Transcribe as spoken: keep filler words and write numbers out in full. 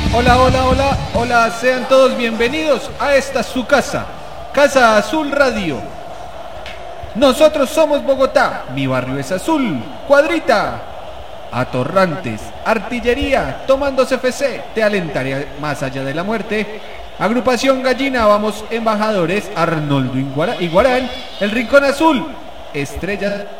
Hola, hola, hola, hola, sean todos bienvenidos a esta su casa, Casa Azul Radio. Nosotros somos Bogotá, mi barrio es azul, Cuadrita, Atorrantes, Artillería, Tomándose F C, te alentaré más allá de la muerte. Agrupación Gallina, vamos embajadores, Arnoldo Iguarán, El Rincón Azul, Estrella